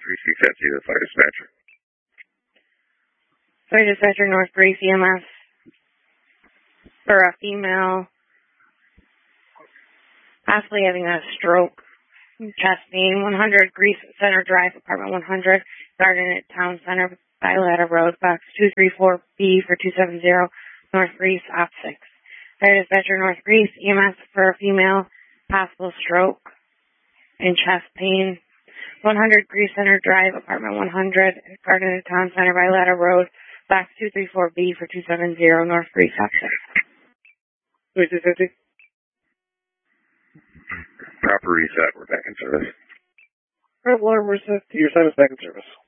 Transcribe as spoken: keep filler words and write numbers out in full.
three six Etsy, the fire dispatcher. Fire dispatcher, North Greece E M S. For a female possibly having a stroke, chest pain, one hundred Greece Center Drive, apartment one hundred, Garden at Town Center, Violetta Road, box two three four B for two seven zero, North Greece, op six. Fire dispatcher, North Greece E M S for a female, possible stroke and chest pain, one hundred Greece Center Drive, apartment one hundred, Garden at Town Center, Violetta Road, box two three four B for two seven zero, North Greece, op six. three six Etsy. Proper reset. We're back in service. All right, alarm reset. Your time is back in service.